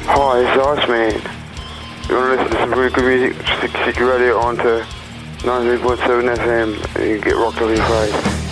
Hi, it's Iceman. You want to listen to some really good music? Stick your radio on to 93.7 FM and you get rocked off your face.